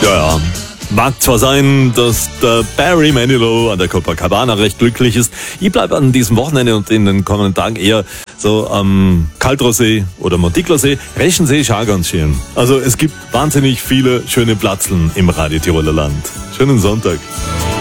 Ja. Mag zwar sein, dass der Barry Manilow an der Copacabana recht glücklich ist. Ich bleibe an diesem Wochenende und in den kommenden Tagen eher so am Kaltrosee oder Montiklersee. Reschensee ist auch ganz schön. Also es gibt wahnsinnig viele schöne Platzeln im Radio Tiroler Land. Schönen Sonntag.